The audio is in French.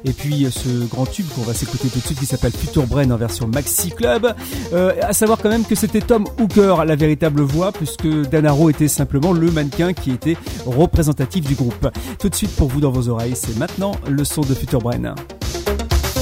Et puis ce grand tube qu'on va s'écouter tout de suite qui s'appelle Future Brain en version Maxi Club. À savoir quand même que c'était Tom Hooker la véritable voix, puisque Dan Arrow était simplement le mannequin qui était représentatif du groupe. Tout de suite pour vous dans vos oreilles, c'est maintenant le son de Future Brain.